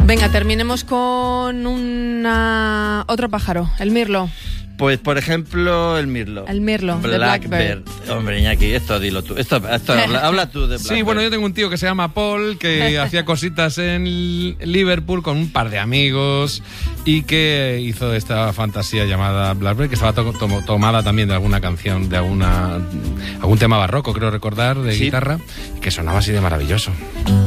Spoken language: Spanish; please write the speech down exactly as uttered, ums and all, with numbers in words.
Venga, terminemos con una otro pájaro, el mirlo. Pues, por ejemplo, el mirlo. El mirlo, de Blackbird. Hombre, Iñaki, esto dilo tú. Esto, esto habla, habla tú de Blackbird. Sí, bueno, yo tengo un tío que se llama Paul, que hacía cositas en Liverpool con un par de amigos y que hizo esta fantasía llamada Blackbird, que estaba to to tomada también de alguna canción, de alguna algún tema barroco, creo recordar, de ¿Sí? guitarra, que sonaba así de maravilloso.